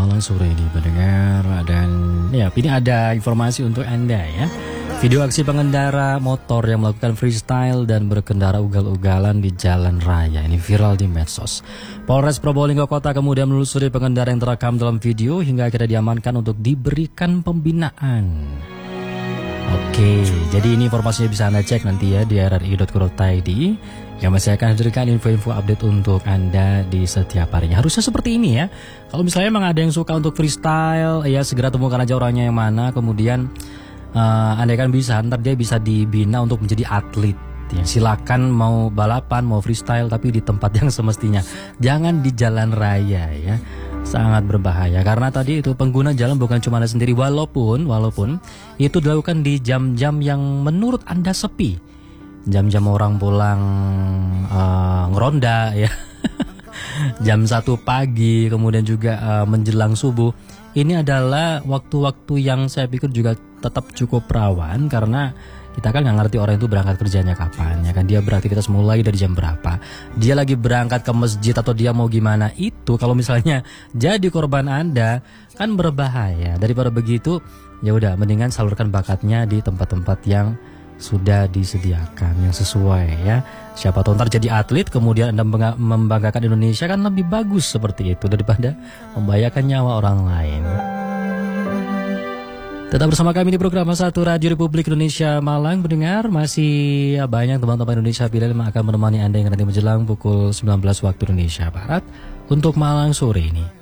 malam sore ini pendengar. Dan ya, ini ada informasi untuk Anda ya. Video aksi pengendara motor yang melakukan freestyle dan berkendara ugal-ugalan di jalan raya ini viral di medsos. Polres Probolinggo Kota kemudian menelusuri pengendara yang terekam dalam video hingga akhirnya diamankan untuk diberikan pembinaan. Oke, jadi ini informasinya bisa Anda cek nanti ya di rri.co.id yang masih akan hadirkan info-info update untuk Anda di setiap harinya. Harusnya seperti ini ya. Kalau misalnya memang ada yang suka untuk freestyle, ya segera temukan aja orangnya yang mana. Kemudian Anda kan bisa, ntar dia bisa dibina untuk menjadi atlet. Ya, silakan mau balapan, mau freestyle, tapi di tempat yang semestinya. Jangan di jalan raya ya. Sangat berbahaya karena tadi itu pengguna jalan bukan cuma Anda sendiri, walaupun itu dilakukan di jam-jam yang menurut Anda sepi. Jam-jam orang pulang ngeronda ya. Jam 1 pagi, kemudian juga menjelang subuh. Ini adalah waktu-waktu yang saya pikir juga tetap cukup rawan karena kita kan nggak ngerti orang itu berangkat kerjanya kapan ya kan, dia beraktivitas mulai dari jam berapa, dia lagi berangkat ke masjid atau dia mau gimana. Itu kalau misalnya jadi korban Anda kan berbahaya. Daripada begitu ya udah mendingan salurkan bakatnya di tempat-tempat yang sudah disediakan yang sesuai ya. Siapa tahu ntar jadi atlet kemudian Anda membanggakan Indonesia, kan lebih bagus seperti itu daripada membahayakan nyawa orang lain. Tetap bersama kami di program Satu Radio Republik Indonesia Malang. Pendengar, masih banyak teman-teman Indonesia pilihan yang akan menemani Anda yang nanti menjelang pukul 19 waktu Indonesia Barat untuk Malang sore ini.